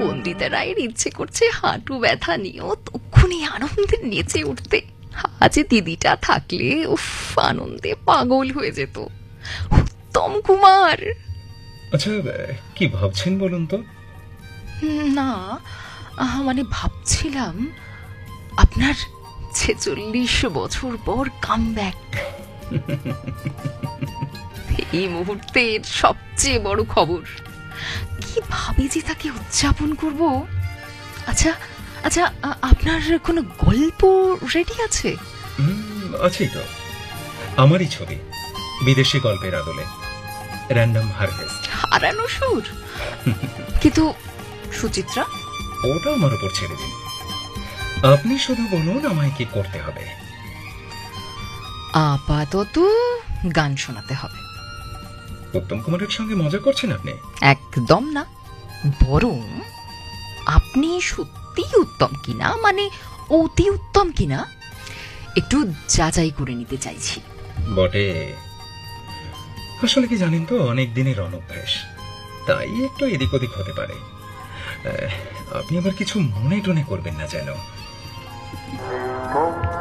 বন্দিতা রায়ের ইচ্ছে করছে হাঁটু ব্যথা নিয়েও তক্ষুনি আনন্দে নেচে উঠতে। আজ দিদিটা থাকলে উফ, আনন্দে পাগল হয়ে যেত। উত্তম কুমার। আচ্ছা, কি ভাবছেন বলুন তো? না, মানে ভাবছিলাম আপনার 46 বছর পর কামব্যাক। এই মুহূর্তের সবচেয়ে বড় খবর। কিভাবে যে তাকে উদযাপন করব। আচ্ছা আচ্ছা, আপনার কোনো গল্প রেডি আছে? আছেই তো, আমারই ছবি, বিদেশি গল্পের আদলে, র্যান্ডম হারভেস্ট। হারানো সুর? কিন্তু সুচিত্রা? ওটা আমার উপর ছেড়ে দিন, আপনি শুধু বলুন আমায় কি করতে হবে। আপাতত গান শোনাতে হবে। উত্তম কুমারের সঙ্গে মজা করছেন আপনি? একদম না, বরং আপনি সত্যি উত্তম কিনা, মানে অতি উত্তম কিনা একটু যাচাই করে নিতে চাইছি। বটে, আসলে কি জানেন তো, অনেক দিনের অনভ্যাস, তাই একটু এদিক ওদিক হতে পারে। আপনি আবার কিছু মনে টনে করবেন না যেন।